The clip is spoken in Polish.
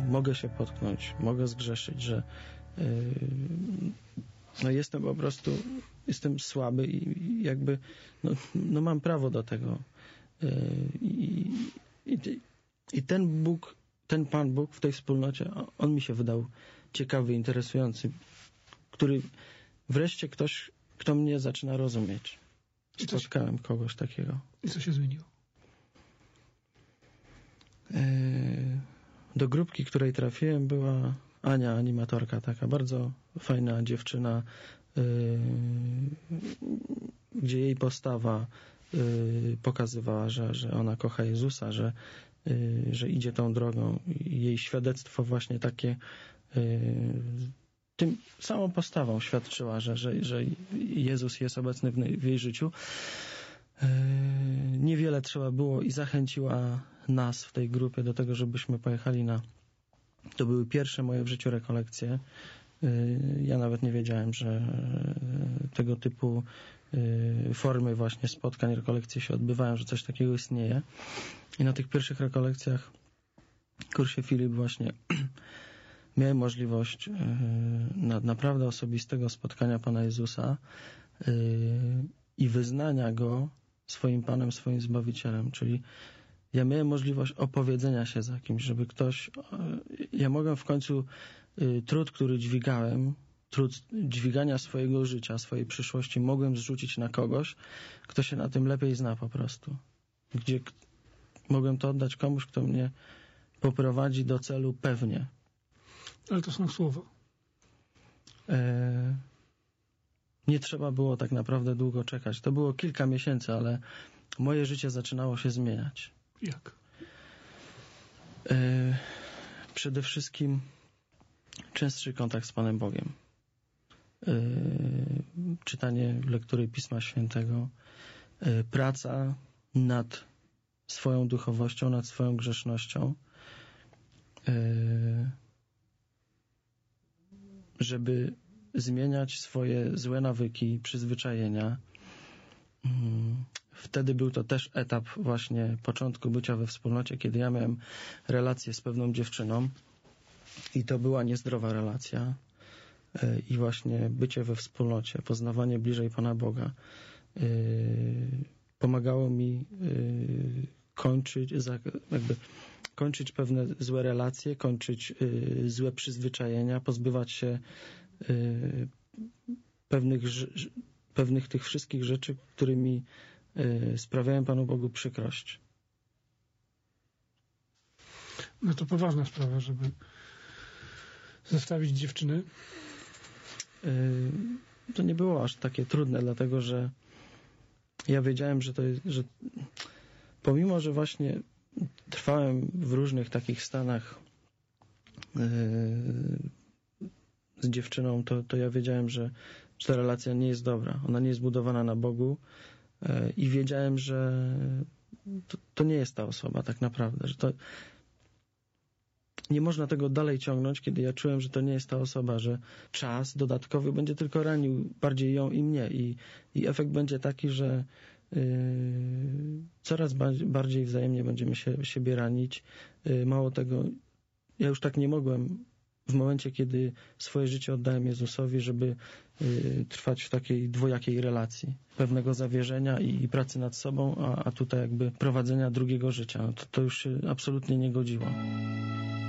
mogę się potknąć, mogę zgrzeszyć, że no jestem po prostu, jestem słaby i jakby no mam prawo do tego. I ten Bóg, ten Pan Bóg w tej wspólnocie, on mi się wydał ciekawy, interesujący, który wreszcie ktoś, kto mnie zaczyna rozumieć. Spotkałem kogoś takiego. I co się zmieniło? Do grupki, której trafiłem, była Ania, animatorka, taka bardzo fajna dziewczyna, gdzie jej postawa pokazywała, że ona kocha Jezusa, że idzie tą drogą. Jej świadectwo właśnie takie tym samą postawą świadczyła, że Jezus jest obecny w jej życiu. Niewiele trzeba było i zachęciła nas w tej grupie do tego, żebyśmy pojechali to były pierwsze moje w życiu rekolekcje. Ja nawet nie wiedziałem, że tego typu formy właśnie spotkań, rekolekcji się odbywają, że coś takiego istnieje. I na tych pierwszych rekolekcjach w kursie Filip właśnie miałem możliwość naprawdę osobistego spotkania Pana Jezusa i wyznania Go swoim Panem, swoim Zbawicielem. Czyli ja miałem możliwość opowiedzenia się za kimś, żeby ktoś... Ja mogłem w końcu trud, który dźwigałem, trud dźwigania swojego życia, swojej przyszłości, mogłem zrzucić na kogoś, kto się na tym lepiej zna po prostu. Gdzie mogłem to oddać komuś, kto mnie poprowadzi do celu pewnie. Ale to są słowa. Nie trzeba było tak naprawdę długo czekać. To było kilka miesięcy, ale moje życie zaczynało się zmieniać. Jak? Przede wszystkim częstszy kontakt z Panem Bogiem. Czytanie lektury Pisma Świętego. Praca nad swoją duchowością, nad swoją grzesznością. Żeby zmieniać swoje złe nawyki, przyzwyczajenia. Wtedy był to też etap właśnie początku bycia we wspólnocie, kiedy ja miałem relację z pewną dziewczyną i to była niezdrowa relacja i właśnie bycie we wspólnocie, poznawanie bliżej Pana Boga pomagało mi kończyć pewne złe relacje, kończyć złe przyzwyczajenia, pozbywać się pewnych tych wszystkich rzeczy, którymi sprawiałem Panu Bogu przykrość. No to poważna sprawa, żeby zostawić dziewczynę. To nie było aż takie trudne, dlatego że ja wiedziałem, że to jest, że pomimo, że właśnie trwałem w różnych takich stanach z dziewczyną, to ja wiedziałem, że ta relacja nie jest dobra. Ona nie jest budowana na Bogu i wiedziałem, że to nie jest ta osoba tak naprawdę, że to nie można tego dalej ciągnąć, kiedy ja czułem, że to nie jest ta osoba, że czas dodatkowy będzie tylko ranił bardziej ją i mnie i efekt będzie taki, że coraz bardziej wzajemnie będziemy siebie ranić. Mało tego, ja już tak nie mogłem w momencie, kiedy swoje życie oddałem Jezusowi, żeby trwać w takiej dwojakiej relacji. Pewnego zawierzenia i pracy nad sobą, a tutaj jakby prowadzenia drugiego życia. To już się absolutnie nie godziło.